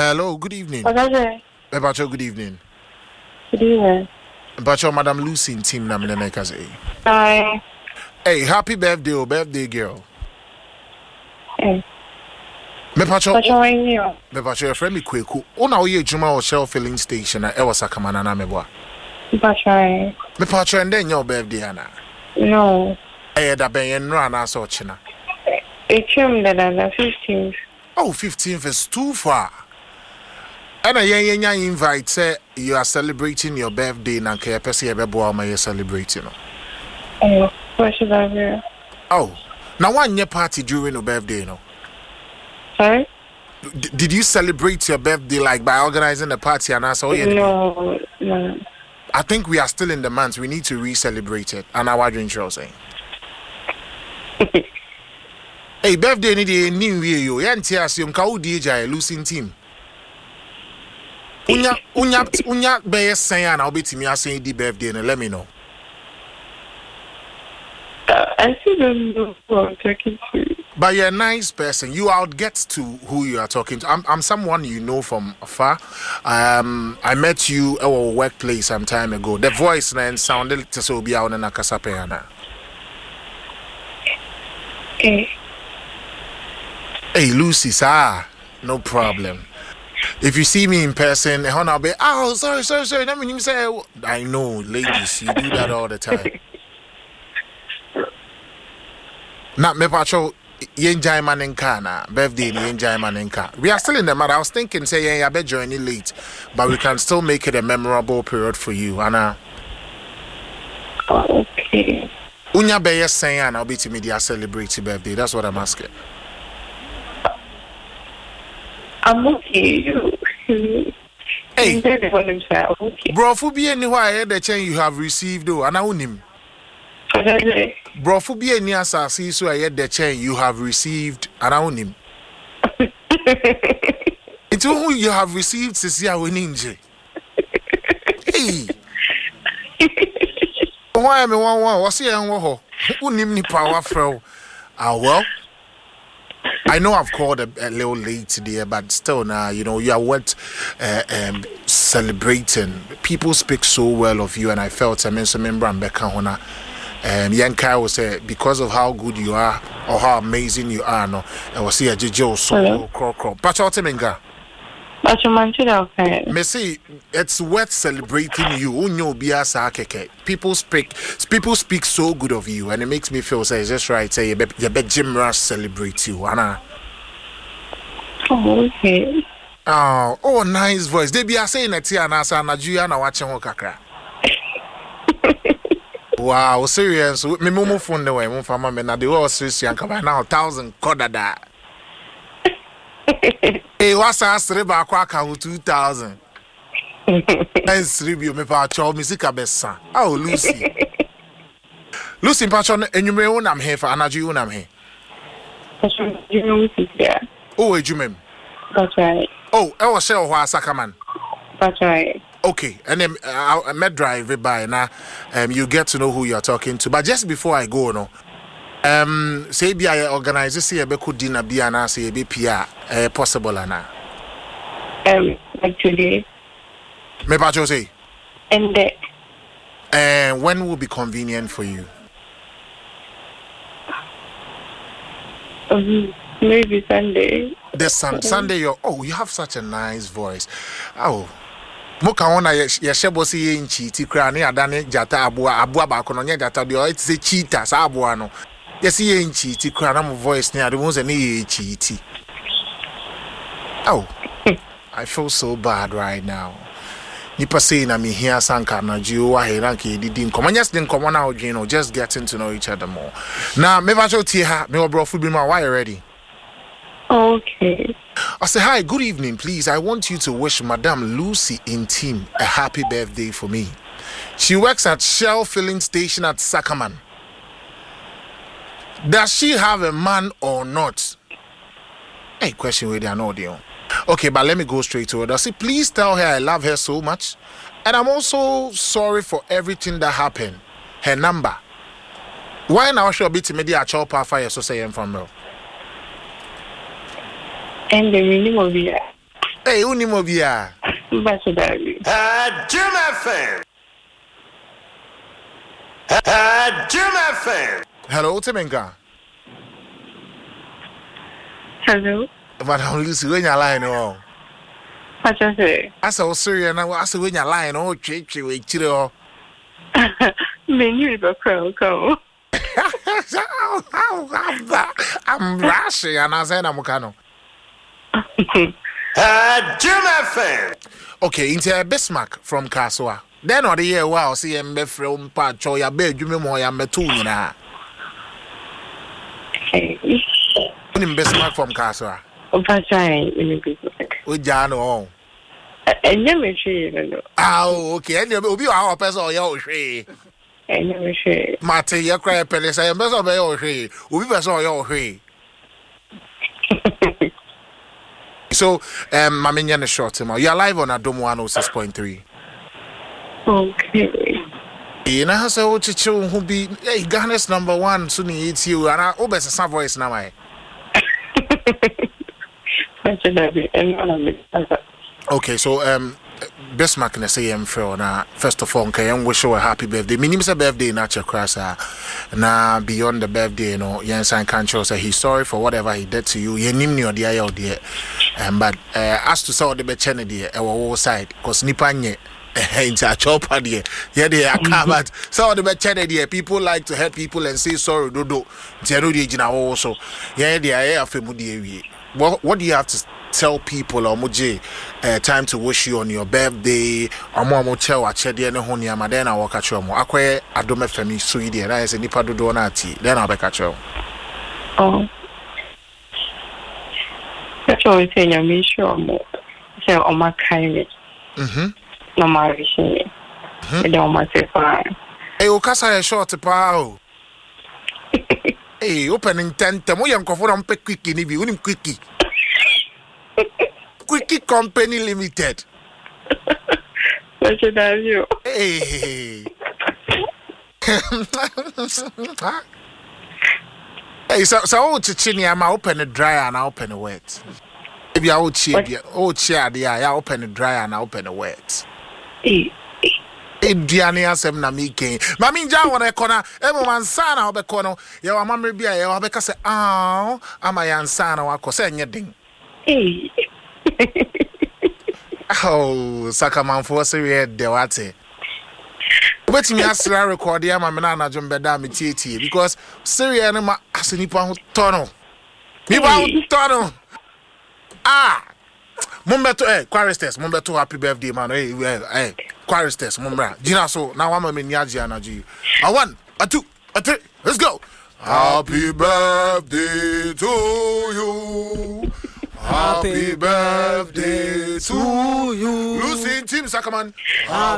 Hello, good evening. Bacho, good evening. Good evening. Bacho, Madam Lucy in team Naminekaze. Hi. Hey, happy birthday, oh, birthday girl. Hey. Me Bacho, me Bacho, your friend me kweku. Ona oye juma or Shell filling station at Ewa Sakamana na meboa. Bacho. Me Bacho, and then your birthday, Anna. No. Eh, da ben yen rana so china. It's him that on the 15th. Oh, 15th is too far. And a yen invite say you are celebrating your birthday na ke pese ye beboa ma you celebrating. What should I do? Oh, now one year party during your birthday, no? Sorry? Did you celebrate your birthday like by organizing a party and so? No. I think we are still in the month. We need to re-celebrate it. And our drink show saying. Hey, birthday ni the new year yo. Yanti assume ka udi eja losing team. Unya be saying na obetimi asen di birthday no let me know. I still don't know who I'm talking to. But you're a nice person. You outget to who you are talking to. I'm someone you know from afar. I met you at our workplace some time ago. The voice then sounded to so be out in a casapeana. Hey, Lucy, sir. No problem. If you see me in person, I'll be, oh, sorry. That mean you say, I know, ladies, you do that all the time. Not me, Pacho. Yenjai Manenkana, birthday Yenjai Manenka. We are still in the matter. I was thinking, say, yeah, I bet joining late, but we can still make it a memorable period for you, Anna. Okay. Unya Beye saying, I'll be to media celebrate your birthday. That's what I'm asking. I'm okay. Hey, okay. bro, for be anywhere the chain you have received, though, and I own him. Bro, for be any assassin, so I had the chain you have received around him. It's who you have received, Cecilia Winninje. Hey, why am I one? What's here and what? Who name me power fro? Well, I know I've called a little late today, but still now, you know, you are what celebrating. People speak so well of you, and I felt I mean, some member and Becca Hona. Yankai will say because of how good you are or how amazing you are, no, I will see a JJ so crop. But I'll tell you, Messi, it's worth celebrating you. People speak so good of you, and it makes me feel say just right. Say you bet Jim Rush celebrate you, Anna. Oh, okay. Oh, nice voice. They be saying that here, Nasa and Juliana watching Hokakra. Wow, serious. Me mumu phone the way, mum fama me na the all serious yanka by now 1,000 kodada. Hey, what's us reba kwa ka 2,000. Nice review me pa cho music abesa. Oh, Lucy. Lucy patron enyumre won am here for anaju won am here. Oh, ejumem. That's right. Oh, e was share ho asakaman. That's right. Okay, and then I met drive by now. You get to know who you're talking to. But just before I go, no, say be I organize this year, be could dinner be an say be PR possible na. Like today. Me pa say. And when will be convenient for you? Maybe Sunday. Sunday. You have such a nice voice. Oh. Moka ona ye shebo si ye nchi ti kra ne adane jata abua ba kono nya jata de it say cheetah sa abua no ye si ye nchi ti kra na mo voice ne ade mo se ne ye cheetah. Oh, I feel so bad right now. Nipa say na me here sanka na jiwo wa he rank edidi nkomo nya se nkomo na odwen no just getting to know each other more. Now me ba cho tie ha me obro fu bi ma why ready? Okay. I say, hi, good evening, please. I want you to wish Madame Lucy in team a happy birthday for me. She works at Shell filling station at Sakaman. Does she have a man or not? Hey, question with an audio. Okay, but let me go straight to her. Does she please tell her I love her so much? And I'm also sorry for everything that happened. Her number. Why now should be to media chop fire so say from her? And the meaning will be Hey, Unimobia. Bachelor. Jim FM. Jim FM. Hello, Timenka. Hello. Madam Lucy, when you're lying, oh. Bachelor. I saw Syria and I said when you're lying, oh, chichi, we chill. Menu the crow. I'm rushing and I said, I'm Mukano. Jim FM. Okay, into Bismarck from Kaswa. Then or the year, wow, see him from Pacho, ya bed, you memoir, ya metuna. Hey. In Bismarck from Kaswa. Bachelor. With Jano. And never share. Oh, okay, and you'll be our person or your tree. And never share. Marty, your cry, Pellis, I am best of your tree. We best of your tree. So, Maminian is short, you're live on Adom 106.3. Okay. You know, so Chicho who be Ghana's number one, soon eats you, and I always a voice now. Okay, so Bismarck na say for na first of all can wish you a happy birthday. Minimum say birthday na chakrasa na beyond the birthday, you know, yen sign can't say he's sorry for whatever he did to you. Ye nim ni odi ayo de. But as to say the be chene de e wo side cause nipa nye into a chopper de. Yeah they are but so the be chene de people like to help people and say sorry dodo. Zero de jina wo so. Yeah they are afemu de wi. What do you have to tell people or muji time to wish you on your birthday or mo tell a chede ne ho niam then I walk at you mo akwe adome fami so yi de na say nipa dodo na ati then I back at you. Oh. That's what we say you make sure mo say o ma kai no ma rishi e dey o ma say fine. Eh o kasa e short pa o. Eh opening 10 mo yam ko for am pe quickie ni bi unim quickie. Quickie Company Limited. What's your name? Hey. Hey, so chichini am open a dry and I open a wet. Maybe I will cheer the I open a dry and I open a wet. Diani asem na mike. Mami nja wona ekona everyone sana obekono. Ye wa mamre bia ye wa beka se ama ya nsana wako se nyedin. Oh, Sakaman for Syria, de wate. Wait me as I record the Amana John Bedam TT because Syria and my Asinipa tunnel. Nipa tunnel. Ah, Mumbeto, Quarestes, Mumbeto, happy birthday, man. Hey, Quarestes, Mumbra. Gina, so now I'm a miniaji energy. A 1, a 2, a 3, let's go. Happy birthday to you. Happy birthday to you. Lucy Tim Sakaman.